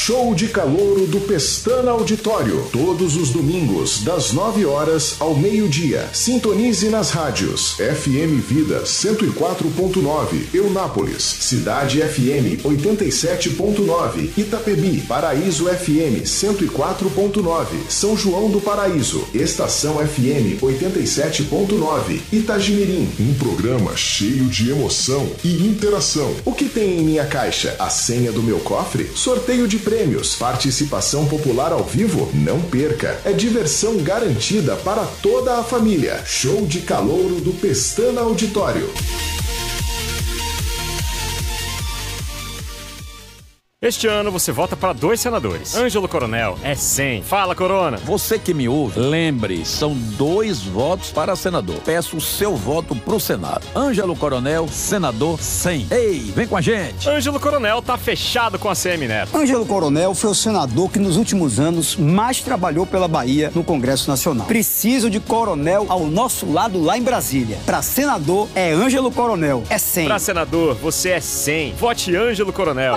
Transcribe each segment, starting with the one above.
Show de Calouro do Pestana Auditório. Todos os domingos, das 9 horas ao meio-dia. Sintonize nas rádios FM Vida 104.9, Eunápolis, Cidade FM 87.9, Itapebi, Paraíso FM 104.9, São João do Paraíso, Estação FM 87.9, Itagimirim. Um programa cheio de emoção e interação. O que tem em minha caixa? A senha do meu cofre? Sorteio de prêmios, participação popular ao vivo? Não perca, é diversão garantida para toda a família. Show de Calouro do Pestana Auditório. Este ano você vota para 2 senadores. Ângelo Coronel é 100. Fala, Corona. Você que me ouve, lembre, são 2 votos para senador. Peço o seu voto pro Senado. Ângelo Coronel, senador 100. Ei, vem com a gente. Ângelo Coronel tá fechado com a CM Neto. Ângelo Coronel foi o senador que nos últimos anos mais trabalhou pela Bahia no Congresso Nacional. Preciso de Coronel ao nosso lado lá em Brasília. Para senador é Ângelo Coronel, é 100. Para senador, você é 100. Vote Ângelo Coronel.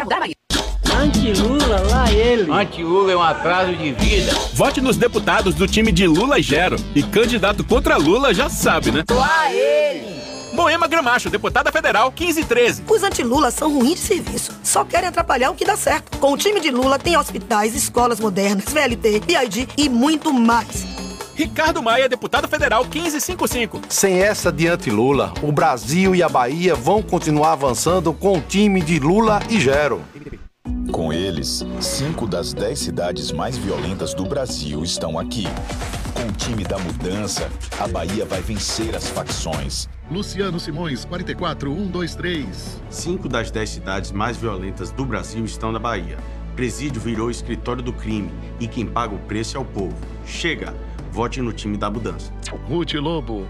Anti-Lula, lá ele. Anti-Lula é um atraso de vida. Vote nos deputados do time de Lula e Gero. E candidato contra Lula já sabe, né? Lá ele. Moema Gramacho, deputada federal 1513. Os anti-Lula são ruins de serviço. Só querem atrapalhar o que dá certo. Com o time de Lula tem hospitais, escolas modernas, VLT, BID e muito mais. Ricardo Maia, deputado federal 1555. Sem essa de anti-Lula, o Brasil e a Bahia vão continuar avançando com o time de Lula e Gero. Com eles, 5 das 10 cidades mais violentas do Brasil estão aqui. Com o time da mudança, a Bahia vai vencer as facções. Luciano Simões, 44123. 5 das 10 cidades mais violentas do Brasil estão na Bahia. Presídio virou escritório do crime e quem paga o preço é o povo. Chega! Vote no time da mudança. Ruth Lobo,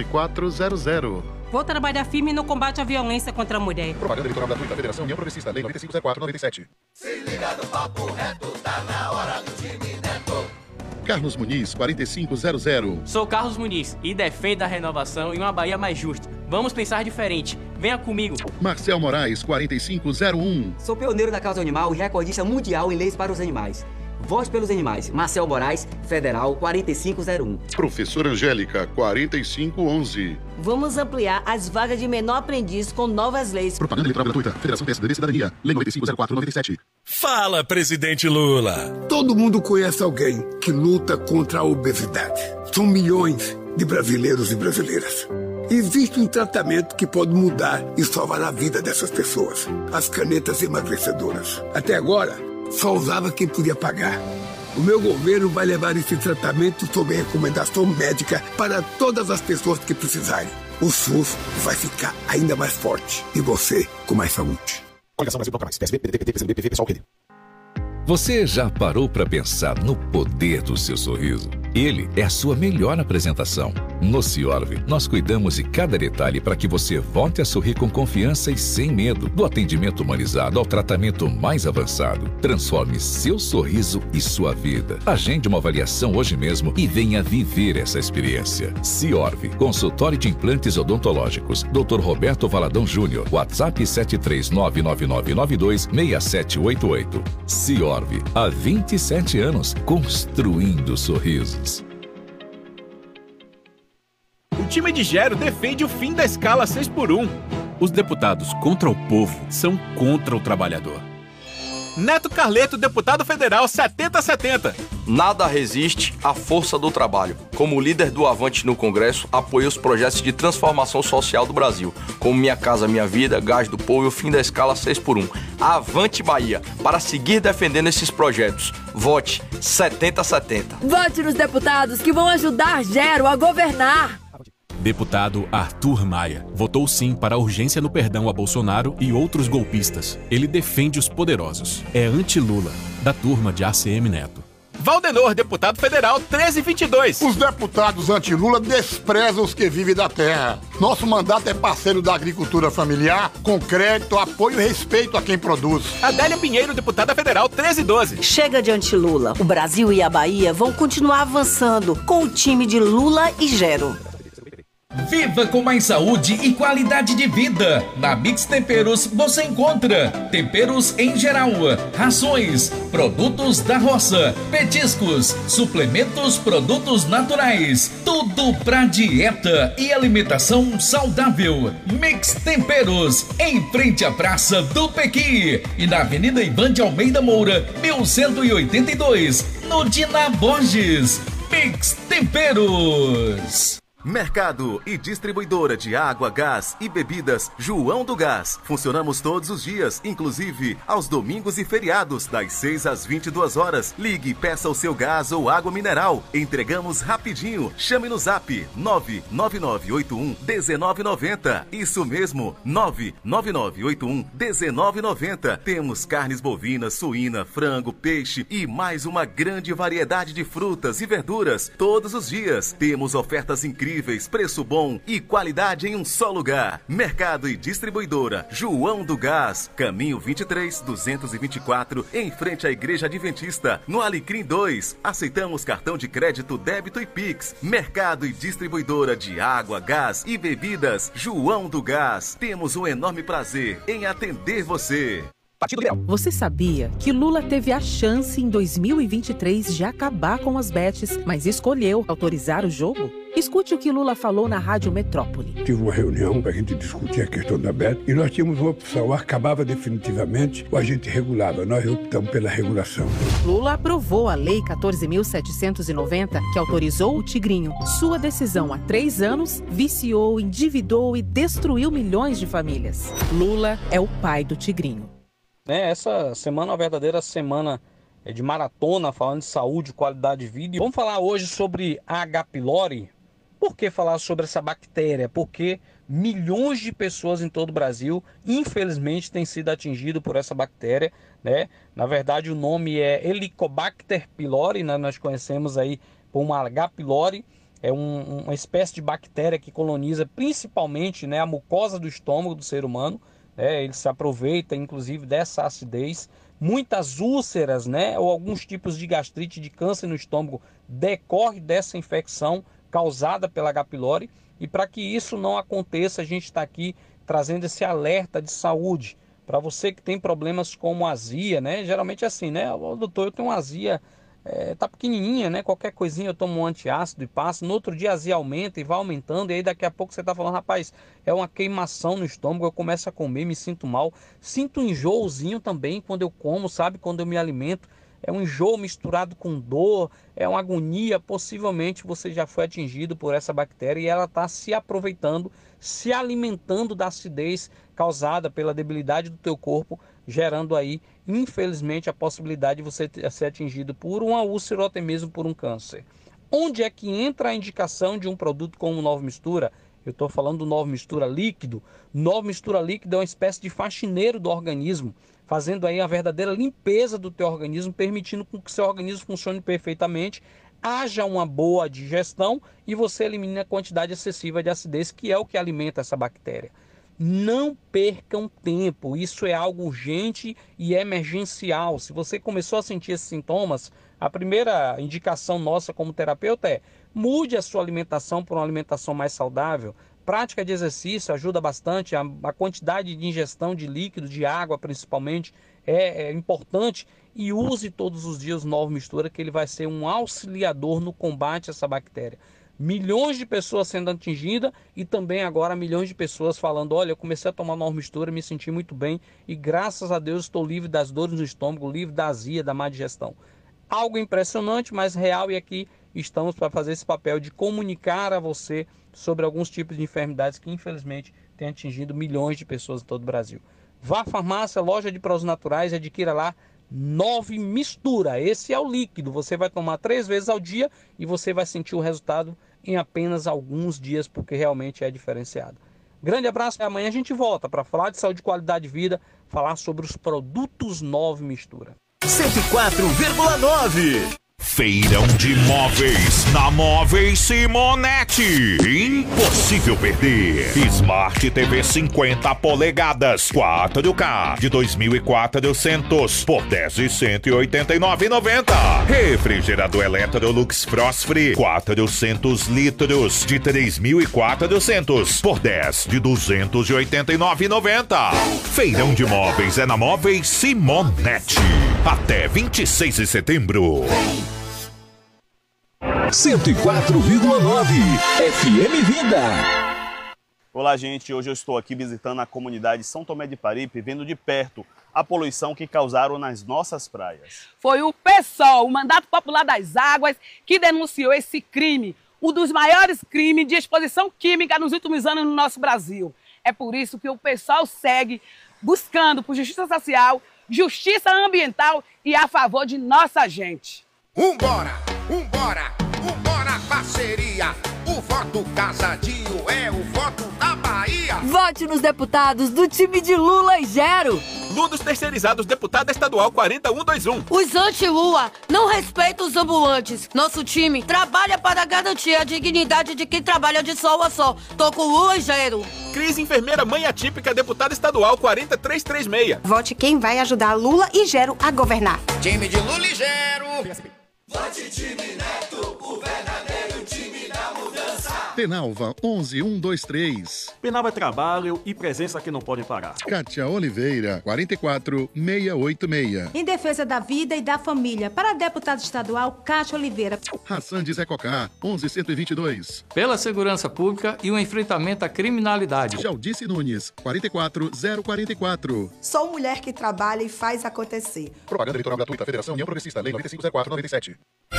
11400. Vou trabalhar firme no combate à violência contra a mulher. Propaganda eleitoral gratuita, Federação União Progressista, Lei 9504/97. Se liga no papo reto, tá na hora do time Neto. Carlos Muniz, 4500. Sou Carlos Muniz e defendo a renovação e uma Bahia mais justa. Vamos pensar diferente. Venha comigo. Marcel Moraes, 4501. Sou pioneiro da causa animal e recordista mundial em leis para os animais. Vote pelos animais. Marcel Moraes, Federal 4501. Professora Angélica, 4511. Vamos ampliar as vagas de menor aprendiz com novas leis. Propaganda eleitoral gratuita. Federação PSDB Cidadania. Lei 9504/97. Fala, presidente Lula. Todo mundo conhece alguém que luta contra a obesidade. São milhões de brasileiros e brasileiras. Existe um tratamento que pode mudar e salvar a vida dessas pessoas. As canetas emagrecedoras. Até agora, só usava quem podia pagar. O meu governo vai levar esse tratamento sob recomendação médica para todas as pessoas que precisarem. O SUS vai ficar ainda mais forte e você com mais saúde. Coligação Brasil Proclamais. PSB, PDT, PSDB, PV, pessoal, PDT. Você já parou para pensar no poder do seu sorriso? Ele é a sua melhor apresentação. No Ciorv, nós cuidamos de cada detalhe para que você volte a sorrir com confiança e sem medo. Do atendimento humanizado ao tratamento mais avançado. Transforme seu sorriso e sua vida. Agende uma avaliação hoje mesmo e venha viver essa experiência. Ciorv, consultório de implantes odontológicos. Dr. Roberto Valadão Júnior. WhatsApp 73999926788. Ciorv, há 27 anos, construindo sorrisos. O time de Gero defende o fim da escala 6x1. Os deputados contra o povo são contra o trabalhador. Neto Carleto, deputado federal 7070. Nada resiste à força do trabalho. Como líder do Avante no Congresso, apoiei os projetos de transformação social do Brasil, como Minha Casa Minha Vida, Gás do Povo e o fim da escala 6x1. Avante Bahia, para seguir defendendo esses projetos. Vote 7070. Vote nos deputados que vão ajudar Gero a governar. Deputado Arthur Maia votou sim para a urgência no perdão a Bolsonaro e outros golpistas. Ele defende os poderosos. É anti-Lula, da turma de ACM Neto. Valdenor, deputado federal 1322. Os deputados anti-Lula desprezam os que vivem da terra. Nosso mandato é parceiro da agricultura familiar, com crédito, apoio e respeito a quem produz. Adélia Pinheiro, deputada federal 1312. Chega de anti-Lula. O Brasil e a Bahia vão continuar avançando com o time de Lula e Gero. Viva com mais saúde e qualidade de vida. Na Mix Temperos você encontra temperos em geral, rações, produtos da roça, petiscos, suplementos, produtos naturais, tudo pra dieta e alimentação saudável. Mix Temperos, em frente à Praça do Pequi e na Avenida Ivan de Almeida Moura, 1182, no Dina Borges. Mix Temperos. Mercado e distribuidora de água, gás e bebidas João do Gás. Funcionamos todos os dias, inclusive aos domingos e feriados, das 6 às 22 horas. Ligue e peça o seu gás ou água mineral. Entregamos rapidinho. Chame no zap 99981-1990. Isso mesmo, 99981-1990. Temos carnes bovinas, suína, frango, peixe e mais uma grande variedade de frutas e verduras. Todos os dias temos ofertas incríveis, preço bom e qualidade em um só lugar. Mercado e distribuidora João do Gás, caminho 23-224, em frente à Igreja Adventista, no Alecrim 2. Aceitamos cartão de crédito, débito e Pix. Mercado e distribuidora de água, gás e bebidas João do Gás. Temos um enorme prazer em atender você. Você sabia que Lula teve a chance em 2023 de acabar com as bets, mas escolheu autorizar o jogo? Escute o que Lula falou na Rádio Metrópole. Tive uma reunião para a gente discutir a questão da bet e nós tínhamos uma opção, ou acabava definitivamente ou a gente regulava. Nós optamos pela regulação. Lula aprovou a Lei 14.790, que autorizou o Tigrinho. Sua decisão há 3 anos viciou, endividou e destruiu milhões de famílias. Lula é o pai do Tigrinho. Essa semana é uma verdadeira semana de maratona, falando de saúde, qualidade de vida. Vamos falar hoje sobre a H. pylori. Por que falar sobre essa bactéria? Porque milhões de pessoas em todo o Brasil, infelizmente, têm sido atingidas por essa bactéria, né? Na verdade, o nome é Helicobacter pylori, né? Nós conhecemos aí por uma H. pylori. É uma espécie de bactéria que coloniza principalmente, né, a mucosa do estômago do ser humano. Ele se aproveita, inclusive, dessa acidez. Muitas úlceras, né, ou alguns tipos de gastrite, de câncer no estômago, decorre dessa infecção causada pela H. pylori. E para que isso não aconteça, a gente está aqui trazendo esse alerta de saúde. Para você que tem problemas como azia, né? Geralmente é assim, né? O doutor, eu tenho uma azia, tá pequenininha, né? Qualquer coisinha eu tomo um antiácido e passo. No outro dia a azia aumenta e vai aumentando. E aí daqui a pouco você tá falando, rapaz, é uma queimação no estômago. Eu começo a comer, me sinto mal. Sinto um enjoozinho também quando eu como, sabe? Quando eu me alimento. É um enjoo misturado com dor, é uma agonia. Possivelmente você já foi atingido por essa bactéria e ela está se aproveitando, se alimentando da acidez causada pela debilidade do teu corpo, gerando aí, infelizmente, a possibilidade de você ser atingido por uma úlcera ou até mesmo por um câncer. Onde é que entra a indicação de um produto como Nova Mistura? Eu estou falando do Nova Mistura líquido. Nova Mistura líquido é uma espécie de faxineiro do organismo, fazendo aí a verdadeira limpeza do teu organismo, permitindo que o seu organismo funcione perfeitamente, haja uma boa digestão e você elimine a quantidade excessiva de acidez, que é o que alimenta essa bactéria. Não percam tempo, isso é algo urgente e emergencial. Se você começou a sentir esses sintomas, a primeira indicação nossa como terapeuta é: mude a sua alimentação por uma alimentação mais saudável. Prática de exercício ajuda bastante, a quantidade de ingestão de líquido, de água principalmente, é importante. E use todos os dias o Nova Mistura, que ele vai ser um auxiliador no combate a essa bactéria. Milhões de pessoas sendo atingidas e também agora milhões de pessoas falando: olha, eu comecei a tomar Nova Mistura, me senti muito bem e graças a Deus estou livre das dores no estômago, livre da azia, da má digestão. Algo impressionante, mas real, e aqui estamos para fazer esse papel de comunicar a você sobre alguns tipos de enfermidades que infelizmente têm atingido milhões de pessoas em todo o Brasil. Vá à farmácia, loja de produtos naturais e adquira lá Nova Mistura. Esse é o líquido, você vai tomar 3 vezes ao dia e você vai sentir o resultado em apenas alguns dias, porque realmente é diferenciado. Grande abraço e amanhã a gente volta para falar de saúde e qualidade de vida, falar sobre os produtos Nova Mistura. 104,9 Feirão de Móveis na Móveis Simonetti. Impossível perder. Smart TV 50 polegadas 4K de 2.400 por 10.189,90. Refrigerador Electrolux Frost Free 400 litros de 3.400 por 10 de 289,90. Feirão de Móveis é na Móveis Simonetti. Até 26 de setembro. 104,9 FM Vida. Olá, gente. Hoje eu estou aqui visitando a comunidade São Tomé de Paripe, vendo de perto a poluição que causaram nas nossas praias. Foi o PSOL, o Mandato Popular das Águas, que denunciou esse crime, um dos maiores crimes de exposição química nos últimos anos no nosso Brasil. É por isso que o PSOL segue buscando por justiça social, justiça ambiental e a favor de nossa gente. Vambora, parceria. O voto casadinho é o voto da Bahia. Vote nos deputados do time de Lula e Gero. Ludos terceirizados, deputada estadual 40121. Os anti-Lula não respeitam os ambulantes. Nosso time trabalha para garantir a dignidade de quem trabalha de sol a sol. Tô com Lula e Gero. Crise enfermeira mãe atípica, deputada estadual 40336. Vote quem vai ajudar Lula e Gero a governar. Time de Lula e Gero. Vote time Neto, o verdadeiro time da mudança. Penalva 11123. Penalva é trabalho e presença que não podem parar. Kátia Oliveira 44686. Em defesa da vida e da família, para deputado estadual Kátia Oliveira. Hassan de Zé Cocá 11122. Pela segurança pública e o enfrentamento à criminalidade. Jaldice Nunes 44044. Sou mulher que trabalha e faz acontecer. Propaganda eleitoral gratuita. Federação União Progressista. Lei 9504/97.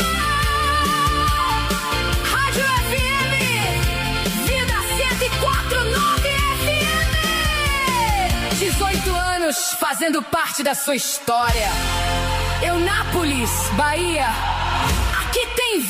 Rádio FM, Vida 104.9 FM. 18 anos fazendo parte da sua história. Eunápolis, Bahia.